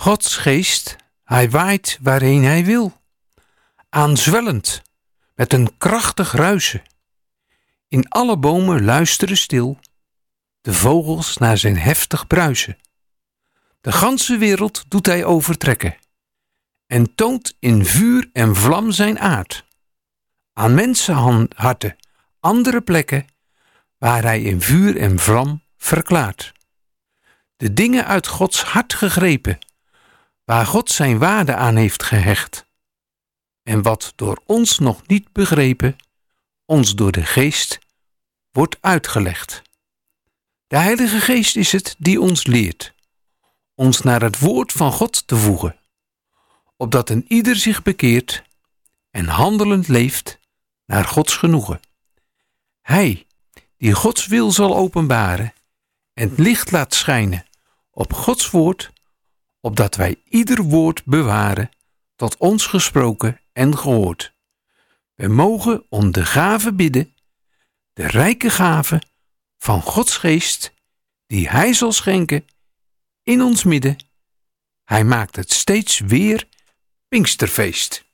Gods geest, hij waait waarheen hij wil, aanzwellend, met een krachtig ruisen. In alle bomen luisteren stil de vogels naar zijn heftig bruisen. De ganse wereld doet hij overtrekken en toont in vuur en vlam zijn aard. Aan mensenharten andere plekken waar hij in vuur en vlam verklaart. De dingen uit Gods hart gegrepen, waar God zijn waarde aan heeft gehecht. En wat door ons nog niet begrepen, ons door de Geest wordt uitgelegd. De Heilige Geest is het die ons leert, ons naar het woord van God te voegen, opdat een ieder zich bekeert en handelend leeft naar Gods genoegen. Hij, die Gods wil zal openbaren en het licht laat schijnen op Gods woord, opdat wij ieder woord bewaren, tot ons gesproken en gehoord. We mogen om de gave bidden, de rijke gave van Gods geest, die hij zal schenken in ons midden. Hij maakt het steeds weer Pinksterfeest.